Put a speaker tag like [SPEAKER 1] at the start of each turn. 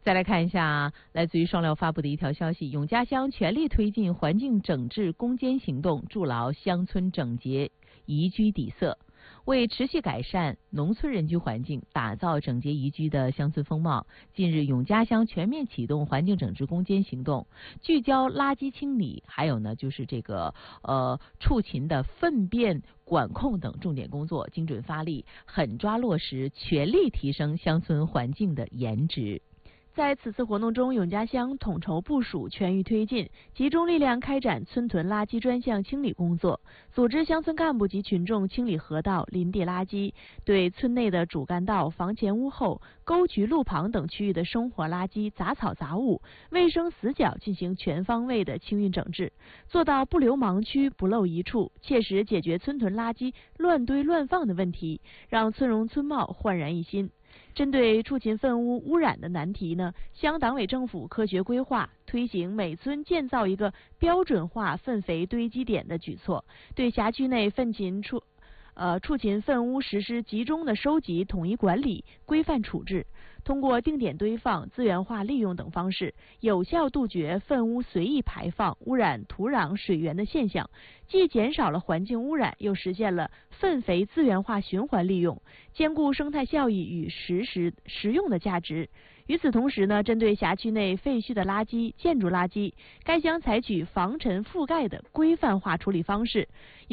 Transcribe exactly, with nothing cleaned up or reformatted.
[SPEAKER 1] 再来看一下来自于双料发布的一条消息，永嘉乡全力推进环境整治攻坚行动，筑牢乡村整洁宜居底色。为持续改善农村人居环境，打造整洁宜居的乡村风貌，近日永嘉乡全面启动环境整治攻坚行动，聚焦垃圾清理，还有呢就是这个呃畜禽的粪便管控等重点工作，精准发力，狠抓落实，全力提升乡村环境的颜值。
[SPEAKER 2] 在此次活动中，永嘉乡统筹部署，全域推进，集中力量开展村屯垃圾专项清理工作，组织乡村干部及群众清理河道、林地垃圾，对村内的主干道、房前屋后、沟渠路旁等区域的生活垃圾、杂草杂物、卫生死角进行全方位的清运整治，做到不留盲区、不漏一处，切实解决村屯垃圾乱堆乱放的问题，让村容村貌焕然一新。针对畜禽粪污污染的难题呢，乡党委政府科学规划，推行每村建造一个标准化粪肥堆积点的举措，对辖区内粪禽畜呃畜禽粪污实施集中的收集、统一管理、规范处置。通过定点堆放、资源化利用等方式，有效杜绝粪污随意排放、污染土壤水源的现象，既减少了环境污染，又实现了粪肥资源化循环利用，兼顾生态效益与实时实用的价值。与此同时呢，针对辖区内废墟的垃圾、建筑垃圾，该乡采取防尘覆盖的规范化处理方式。